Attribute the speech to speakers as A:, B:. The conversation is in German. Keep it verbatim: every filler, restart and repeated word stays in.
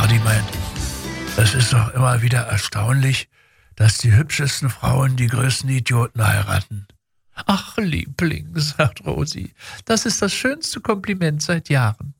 A: Hardy meint, es ist doch immer wieder erstaunlich, dass die hübschesten Frauen die größten Idioten heiraten.
B: Ach, Liebling, sagt Rosi, das ist das schönste Kompliment seit Jahren.